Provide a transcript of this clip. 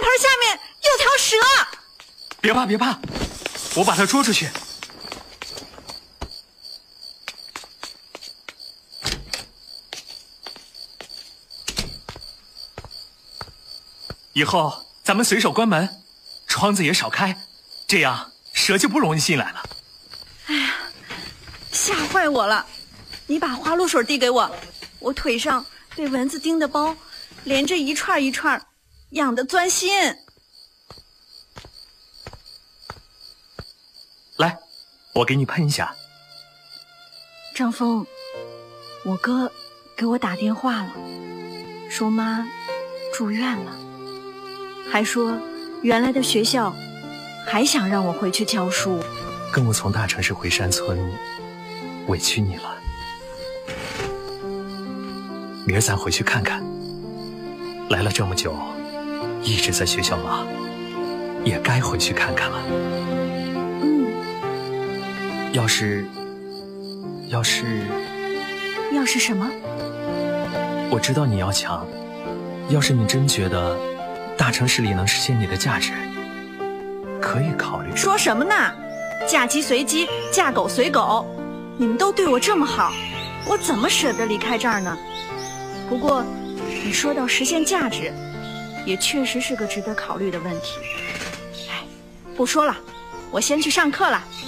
盆下面有条蛇。 别怕别怕，我把它捉出去。以后咱们随手关门，窗子也少开，这样蛇就不容易进来了。 哎呀，吓坏我了！你把花露水递给我，我腿上被蚊子叮的包连着一串一串，痒得钻心。 来，我给你喷一下。 张峰，我哥给我打电话了，说妈住院了，还说原来的学校还想让我回去教书。 跟我从大城市回山村，委屈你了。明儿咱回去看看。来了这么久，一直在学校忙，也该回去看看了。要是什么？ 我知道你要强，要是你真觉得大城市里能实现你的价值，可以考虑。 说什么呢？嫁鸡随鸡，嫁狗随狗，你们都对我这么好，我怎么舍得离开这儿呢？不过你说到实现价值，也确实是个值得考虑的问题。哎，不说了，我先去上课了。